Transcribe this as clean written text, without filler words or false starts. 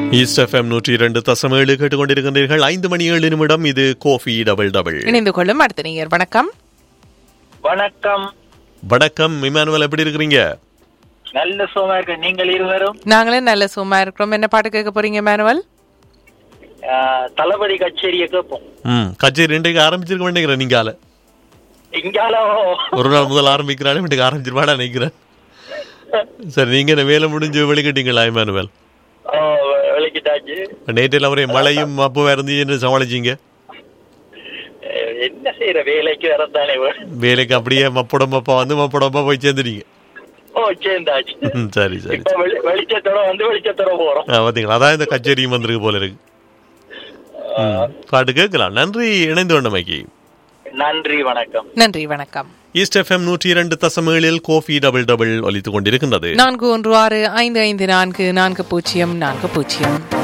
East FM 102.7 கேட்டுக்கொண்டிருக்கின்றீர்கள். 5:07 இது Kofi double double. இணைந்து கொள்ளும் அடுத்த நேயர். வணக்கம். வணக்கம். வணக்கம் இமானுவல், எப்படி இருக்கிறீங்க? நல்ல சுகமா இருக்கு. நீங்கள் இருவரும்? நாங்களே நல்ல சுகமா இருக்கிறோம். என்ன பாட்டு கேட்க போறீங்க இமானுவல்? தளபதி கச்சேரியை கேட்போம். கச்சேரி இன்றைக்கு ஆரம்பிச்சிருக்க நினைக்கிறேன். நீங்கால இங்காலோ ஒரு நாள் முதல் ஆரம்பிக்கிறானே, இன்றைக்கு ஆரம்பிச்சிருவாடா நினைக்கிறேன். சரி, நீங்க என்ன வேலை முடிஞ்சு வெளிக்கிட்டீங்களா இமானுவல்? வெளிக்கிட்டாச்சு. நேற்றில் அவரே மழையும் அப்போ இருந்து சமாளிச்சிங்க? என்ன செய்யற, வேலைக்கு வரத்தானே. வேலைக்கு அப்படியே மப்படம்பப்பா வந்து மப்படம்பா போய் சேர்ந்துட்டீங்க? சேர்ந்தாச்சு. சரி சரி. வெளிச்சத்தோட வந்து வெளிச்சத்தோட போறோம். பாத்தீங்களா, அதான் இந்த கச்சேரியும் வந்திருக்கு போல இருக்கு. பாட்டு கேட்கலாம். நன்றி இணைந்து கொண்டமைக்கு. நன்றி, வணக்கம். நன்றி, வணக்கம். East FM 102.7 Kofi double double ஒலித்துக் கொண்டிருக்கின்றது. 4165544040.